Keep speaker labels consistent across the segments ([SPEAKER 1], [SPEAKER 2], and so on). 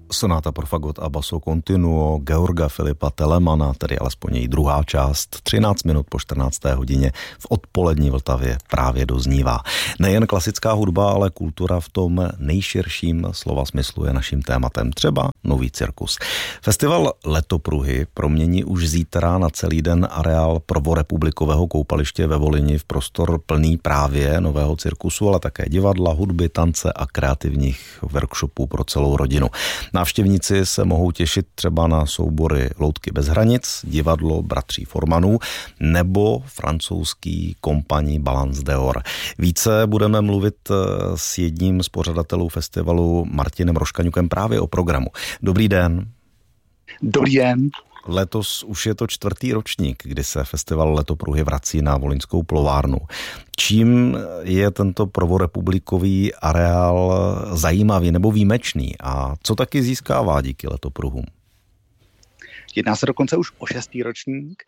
[SPEAKER 1] Sonáta pro fagot a basso continuo Georga Filipa Telemana, tedy alespoň její druhá část, 13 minut po 14. hodině v odpolední Vltavě právě doznívá. Nejen klasická hudba, ale kultura v tom nejširším slova smyslu je naším tématem, třeba nový cirkus. Festival Letopruhy promění už zítra na celý den areál prvorepublikového koupaliště ve Volyni v prostor plný právě nového cirkusu, ale také divadla, hudby, tance a kreativních workshopů pro celou rodinu. Návštěvníci se mohou těšit třeba na soubory Loutky bez hranic, divadlo Bratří Formanů nebo francouzský Compagnie Balance d'Or. Více budeme mluvit s jedním z pořadatelů festivalu Martinem Roškaňukem právě o programu. Dobrý den.
[SPEAKER 2] Dobrý den.
[SPEAKER 1] Letos už je to 4. ročník, kdy se festival Letopruhy vrací na Volyňskou plovárnu. Čím je tento prvorepublikový areál zajímavý nebo výjimečný a co taky získává díky Letopruhům?
[SPEAKER 2] Jedná se dokonce už o 6. ročník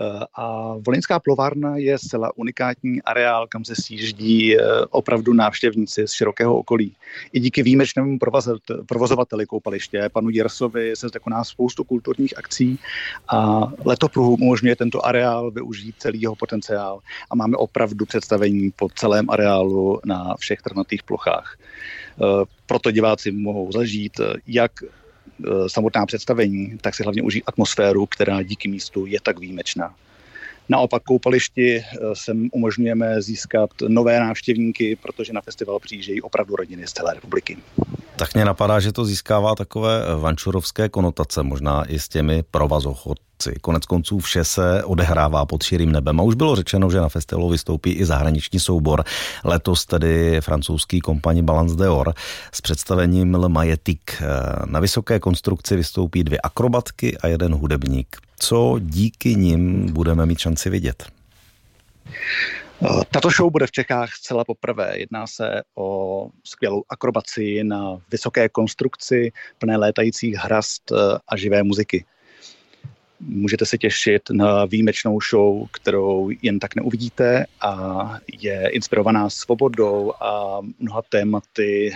[SPEAKER 2] a Volyňská plovárna je zcela unikátní areál, kam se sjíždí opravdu návštěvníci z širokého okolí. I díky výjimečnému provozovateli koupaliště, panu Jirsovi, se zde koná spoustu kulturních akcí a Letopruhům umožňuje tento areál využít celý jeho potenciál a máme opravdu představení po celém areálu na všech trnatých plochách. Proto diváci mohou zažít jak samotná představení, tak si hlavně užít atmosféru, která díky místu je tak výjimečná. Naopak koupališti sem umožňujeme získat nové návštěvníky, protože na festival přijíždějí opravdu rodiny z celé republiky.
[SPEAKER 1] Tak mě napadá, že to získává takové vančurovské konotace, možná i s těmi provazochodci. Konec konců vše se odehrává pod širým nebem a už bylo řečeno, že na festivalu vystoupí i zahraniční soubor, letos tedy francouzský Compagnie Balance d'Or s představením Le Majestic. Na vysoké konstrukci vystoupí 2 akrobatky a 1 hudebník. Co díky nim budeme mít šanci vidět?
[SPEAKER 2] Tato show bude v Čechách zcela poprvé. Jedná se o skvělou akrobaci na vysoké konstrukci, plné létajících hrast a živé muziky. Můžete se těšit na výjimečnou show, kterou jen tak neuvidíte a je inspirovaná svobodou a mnoha tématy,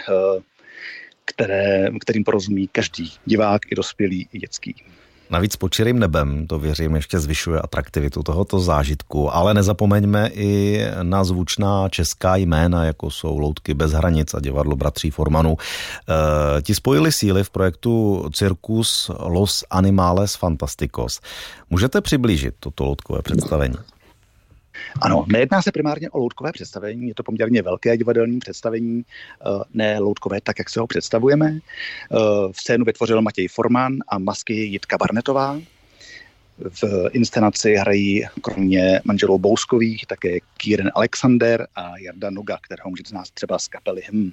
[SPEAKER 2] kterým porozumí každý divák, i dospělý, i dětský.
[SPEAKER 1] Navíc pod širým nebem, to věřím, ještě zvyšuje atraktivitu tohoto zážitku, ale nezapomeňme i na zvučná česká jména, jako jsou Loutky bez hranic a divadlo Bratří Formanů. Ti spojili síly v projektu Circus Los Animales Fantasticos. Můžete přiblížit toto loutkové představení?
[SPEAKER 2] Ano, nejedná se primárně o loutkové představení, je to poměrně velké divadelní představení, ne loutkové tak, jak se ho představujeme. Scénu vytvořil Matěj Forman a masky Jitka Barnetová. V inscenaci hrají kromě manželů Bouskových také Kieran Alexander a Jarda Noga, kterého můžete znát třeba z kapely Hymn.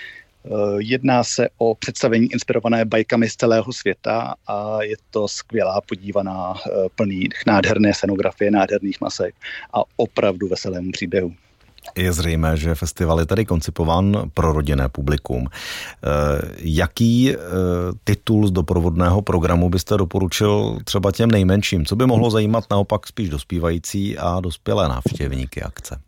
[SPEAKER 2] Jedná se o představení inspirované bajkami z celého světa a je to skvělá podívaná plný nádherné scenografie, nádherných masek a opravdu veselému příběhu.
[SPEAKER 1] Je zřejmé, že festival je tady koncipován pro rodinné publikum. Jaký titul z doprovodného programu byste doporučil třeba těm nejmenším? Co by mohlo zajímat naopak spíš dospívající a dospělé návštěvníky akce?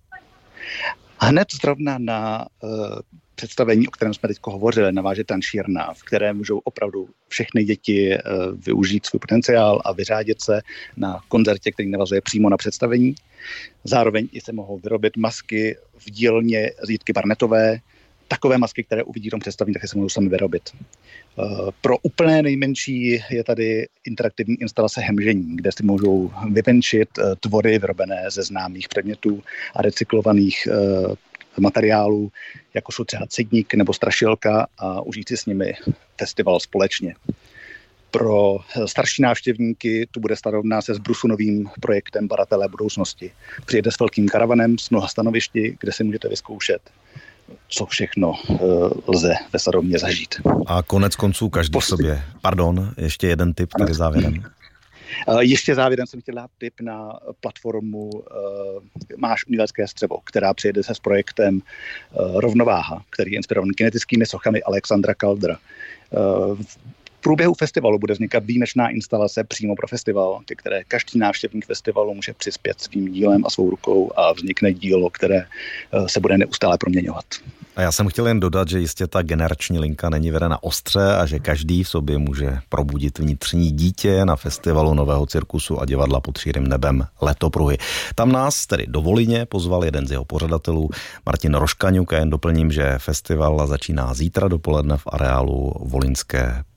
[SPEAKER 2] Hned zrovna na představení, o kterém jsme teď hovořili, naváže Tančírna, v které můžou opravdu všechny děti využít svůj potenciál a vyřádit se na koncertě, který navazuje přímo na představení. Zároveň i se mohou vyrobit masky v dílně Jitky Barnetové, takové masky, které uvidí v tom představení, tak se mohou sami vyrobit. Pro úplné nejmenší je tady interaktivní instalace hemžení, kde si můžou vyvenčit tvory vyrobené ze známých předmětů a recyklovaných materiálů, jako jsou třeba cedník nebo strašilka a užít si s nimi festival společně. Pro starší návštěvníky tu bude starovna se Zbrusunovým projektem Badatelé budoucnosti. Přijede s velkým karavanem s mnoha stanovišti, kde si můžete vyzkoušet, co všechno lze ve starovně zažít. A
[SPEAKER 1] konec konců každý v sobě. Pardon, ještě jeden tip tady závěrem.
[SPEAKER 2] Ještě závěrem jsem chtěl dát tip na platformu Máš umělecké střevo, která přijede se s projektem Rovnováha, který je inspirovaný kinetickými sochami Alexandra Kaldra. V průběhu festivalu bude vznikat výjimečná instalace přímo pro festival, ke které každý návštěvník festivalu může přispět svým dílem a svou rukou a vznikne dílo, které se bude neustále proměňovat.
[SPEAKER 1] A já jsem chtěl jen dodat, že jistě ta generační linka není vedena ostře a že každý v sobě může probudit vnitřní dítě na festivalu Nového cirkusu a divadla Pod širým nebem Letopruhy. Tam nás tedy do Volyně pozval jeden z jeho pořadatelů, Martin Roškaňuk, a jen doplním, že festival začíná zítra dopoledne v areálu Volyňské